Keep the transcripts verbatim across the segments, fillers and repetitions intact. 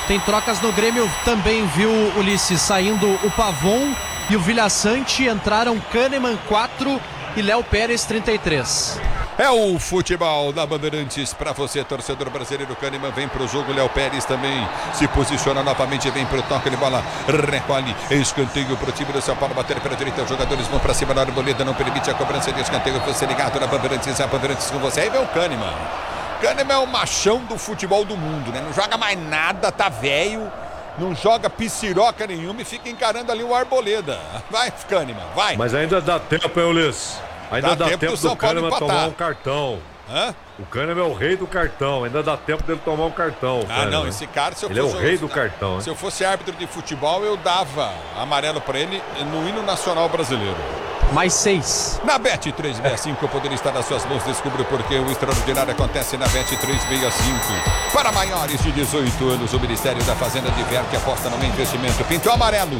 Tem trocas no Grêmio também, viu, Ulisses? Saindo o Pavon e o Vilhaçante, entraram Kahneman quatro e Léo Pérez trinta e três. É o futebol da Bandeirantes para você, torcedor brasileiro. Kahneman vem pro jogo, Léo Pérez também se posiciona novamente, vem pro toque de bola, recolhe, escanteio pro time do São Paulo, bater pela direita, os jogadores vão para cima da Arboleda, não permite a cobrança de escanteio, você ligado na Bandeirantes, a Bandeirantes com você, aí vem o Kahneman. Kahneman é o machão do futebol do mundo, né? Não joga mais nada, tá velho, não joga piciroca nenhuma e fica encarando ali o Arboleda. Vai, Kahneman, vai. Mas ainda dá tempo, hein, Ulisses? Ainda dá, dá tempo, tempo do, do Kahneman tomar um cartão. Hã? O Kahneman é o rei do cartão. Ainda dá tempo dele tomar um cartão. Ah, Kahneman. Não, esse cara, se eu ele fosse, é o rei do cartão. Se hein? eu fosse árbitro de futebol, eu dava amarelo pra ele no hino nacional brasileiro. Mais seis. Na Bet trezentos e sessenta e cinco, o poder está nas suas mãos. Descubra o porquê o extraordinário acontece na Bet trezentos e sessenta e cinco. Para maiores de dezoito anos, o Ministério da Fazenda diverte, aposta no investimento. Pintou amarelo.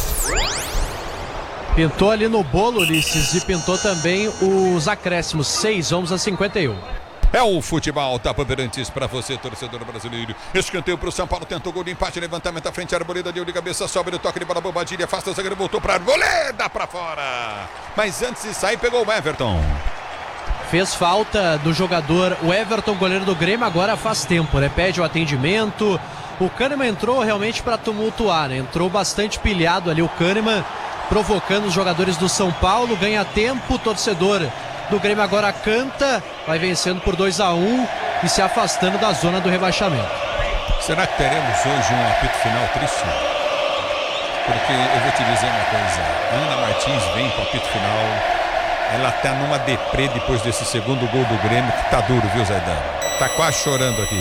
Pintou ali no bolo, Ulisses, e pintou também os acréscimos. seis, vamos a cinquenta e um. É o futebol, tá Bandeirantes para você, torcedor brasileiro. Escanteio pro São Paulo, tentou gol de empate, levantamento à frente, Arboleda deu de cabeça, sobe no toque de bola, Bobadilha, afasta o zagueiro, voltou pra Arboleda pra fora. Mas antes de sair, pegou o Everton. Fez falta do jogador, o Everton, goleiro do Grêmio, agora faz tempo, né? Pede o atendimento. O Kahneman entrou realmente para tumultuar, né? Entrou bastante pilhado ali o Kahneman, provocando os jogadores do São Paulo, ganha tempo, o torcedor do Grêmio agora canta, vai vencendo por dois a um e se afastando da zona do rebaixamento. Será que teremos hoje um apito final triste? Porque eu vou te dizer uma coisa, a Ana Martins vem para o apito final, ela tá numa deprê depois desse segundo gol do Grêmio, que tá duro, viu, Zaidan? Tá quase chorando aqui.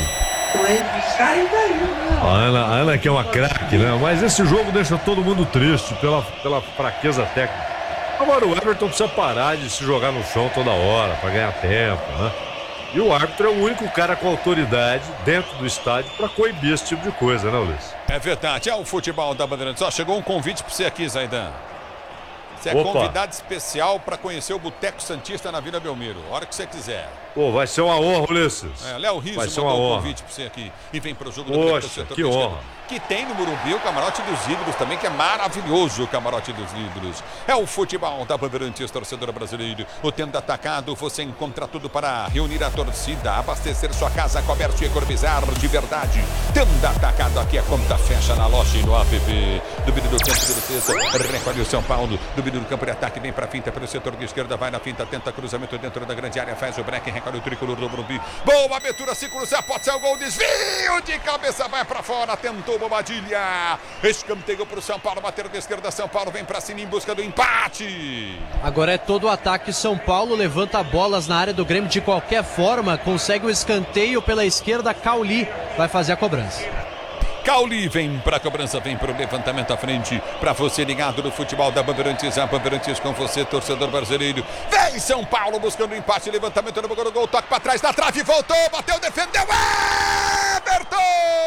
A Ana, a Ana que é uma craque, né? Mas esse jogo deixa todo mundo triste pela, pela fraqueza técnica. Agora o Everton precisa parar de se jogar no chão toda hora para ganhar tempo, né? E o árbitro é o único cara com autoridade dentro do estádio para coibir esse tipo de coisa, né, Luiz? É verdade, é o futebol da Bandeirantes. Ó, chegou um convite para você aqui, Zaidan. Você é Opa. convidado especial para conhecer o Boteco Santista na Vila Belmiro, a hora que você quiser. Pô, vai ser uma honra, Ulisses. É, Léo Riso mandou um convite para você aqui. E vem para o jogo do Poxa, que honra. Que tem no Morumbi o Camarote dos Ídolos também, que é maravilhoso o Camarote dos Ídolos. É o futebol da Bandeirantes, torcedor brasileiro. O Tenda Atacado, você encontra tudo para reunir a torcida, abastecer sua casa, comércio e economizar de verdade. Tenda Atacado, aqui a conta fecha na loja e no app. Domínio do campo de defesa, recolhe o São Paulo. Domínio do campo de ataque, vem para a finta pelo setor de esquerda, vai na finta, tenta cruzamento dentro da grande área, faz o break, recolhe o tricolor do Morumbi. Boa abertura, se cruzar, pode ser o gol, desvio de cabeça, vai para fora, tentou Bobadilha, escanteio para o São Paulo, bateram de esquerda, São Paulo vem para cima em busca do empate. Agora é todo o ataque, São Paulo levanta bolas na área do Grêmio de qualquer forma, consegue o escanteio pela esquerda, Cauli vai fazer a cobrança. Cauli vem para a cobrança, vem para o levantamento à frente, para você ligado no futebol da Bandeirantes, a Bandeirantes com você, torcedor brasileiro. Vem São Paulo buscando o empate, levantamento no gol, gol, toque para trás, na trave, voltou, bateu, defendeu, Everton!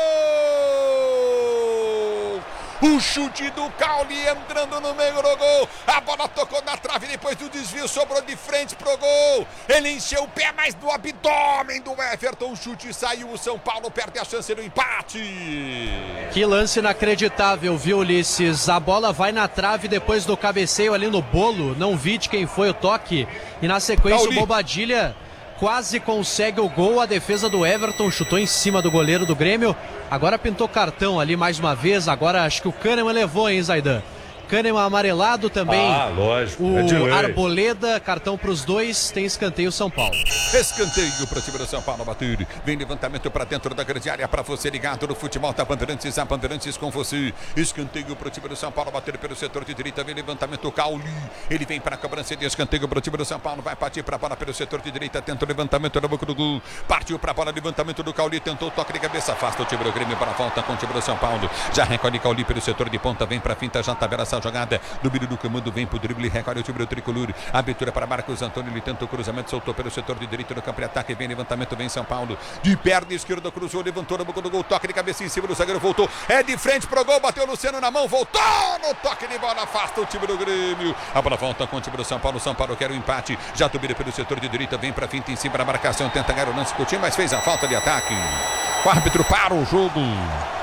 O chute do Cauli entrando no meio do gol. A bola tocou na trave, depois do desvio sobrou de frente pro gol. Ele encheu o pé, mas do abdômen do Everton. O chute saiu, o São Paulo perde a chance do empate. Que lance inacreditável, viu, Ulisses? A bola vai na trave depois do cabeceio ali no bolo. Não vi de quem foi o toque. E na sequência Cauli. O Bobadilha quase consegue o gol, a defesa do Everton chutou em cima do goleiro do Grêmio, agora pintou cartão ali mais uma vez, agora acho que o Kahneman levou, hein, Zaidan? Kahneman amarelado também. Ah, lógico. O é de lei. Arboleda, cartão para os dois, tem escanteio São Paulo. Escanteio para o time do São Paulo bater. Vem levantamento para dentro da grande área para você ligado no futebol da Bandeirantes, a Bandeirantes com você. Escanteio para o time do São Paulo bater pelo setor de direita. Vem levantamento Cauli. Ele vem para a cobrança de escanteio para o time do São Paulo. Vai partir para a bola pelo setor de direita. Tenta o levantamento na boca do gol. Partiu para a bola, levantamento do Cauli. Tentou o toque de cabeça. Afasta o time do Grêmio para a volta com o time do São Paulo. Já recolhe Cauli pelo setor de ponta. Vem para a finta, já tabela essa jogada. Do do comando, vem pro drible, recolhe o time do tricolor. Abertura para Marcos Antônio, ele tenta o cruzamento, soltou pelo setor de direita do campo de ataque, vem levantamento, vem São Paulo. De perna esquerda, cruzou, levantou na boca do gol, toque de cabeça em cima do zagueiro, voltou. É de frente pro gol, bateu o Luciano na mão, voltou no toque de bola, afasta o time do Grêmio. A bola volta com o time do São Paulo. São Paulo quer o empate, já domina pelo setor de direita, vem pra finta em cima da marcação, tenta ganhar o lance com o time, mas fez a falta de ataque. O árbitro para o jogo.